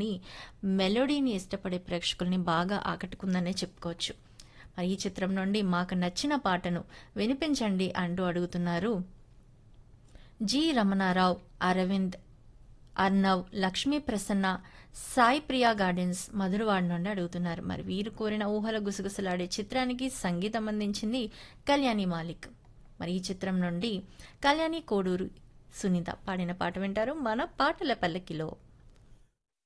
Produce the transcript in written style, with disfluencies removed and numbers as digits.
పాటలోని మెలోడీని ఇష్టపడే ప్రేక్షకుల్ని బాగా ఆకట్టుకుందనే చెప్పుకోవచ్చు. మరి ఈ చిత్రం నుండి మాకు నచ్చిన పాటను వినిపించండి అంటూ అడుగుతున్నారు జి రమణారావు, అరవింద్, అర్నవ్, లక్ష్మీ ప్రసన్న, సాయి ప్రియా గార్డెన్స్ మధురవాడ నుండి అడుగుతున్నారు. మరి వీరు కోరిన ఊహల గుసగుసలాడే చిత్రానికి సంగీతం అందించింది కళ్యాణి మాలిక్. మరి ఈ చిత్రం నుండి కళ్యాణి కోడూరు సునీత పాడిన పాట వింటారు మన పాటల పల్లకిలో.